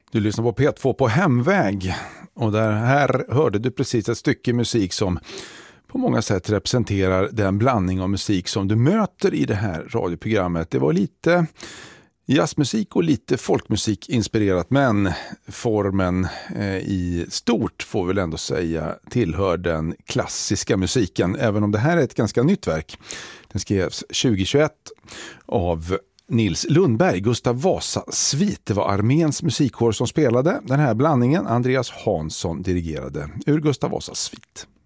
Du lyssnar på P2 på hemväg och här hörde du precis ett stycke musik som på många sätt representerar den blandning av musik som du möter i det här radioprogrammet. Det var lite jazzmusik och lite folkmusik inspirerat, men formen i stort får väl ändå säga tillhör den klassiska musiken, även om det här är ett ganska nytt verk. Den skrevs 2021 av Nils Lundberg, Gustav Vasa svit. Det var arméns musikkår som spelade den här blandningen. Andreas Hansson dirigerade ur Gustav Vasa svit.